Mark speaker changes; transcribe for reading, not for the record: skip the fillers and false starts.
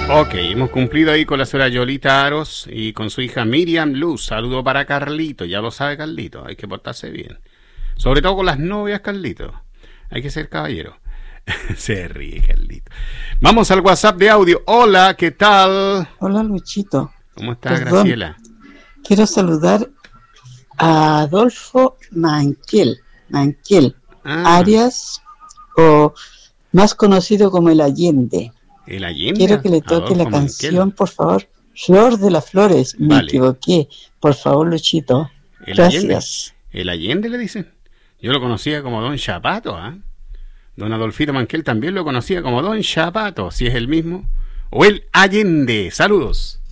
Speaker 1: Ok, hemos cumplido ahí con la señora Yolita Aros y con su hija Miriam Luz. Saludo para Carlito, ya lo sabe Carlito, hay que portarse bien. Sobre todo con las novias, Carlito. Hay que ser caballero. Se ríe, Carlito. Vamos al WhatsApp de audio. Hola, ¿qué tal?
Speaker 2: Hola, Luchito.
Speaker 1: ¿Cómo estás,
Speaker 2: Perdón,
Speaker 1: Graciela?
Speaker 2: quiero saludar a Adolfo Manquel
Speaker 1: Ah,
Speaker 2: Arias, o más conocido como El Allende.
Speaker 1: el Allende,
Speaker 2: Quiero que le toque la
Speaker 1: Adolfo Manquel.
Speaker 2: canción, por favor. Flor de las Flores. Me
Speaker 1: Vale.
Speaker 2: equivoqué. Por favor, Luchito.
Speaker 1: El Allende.
Speaker 2: Gracias.
Speaker 1: El Allende le dicen. Yo lo conocía como Don Chapato, ¿ah? Don Adolfito Manquel también lo conocía como Don Chapato, si es el mismo. O el Allende. Saludos.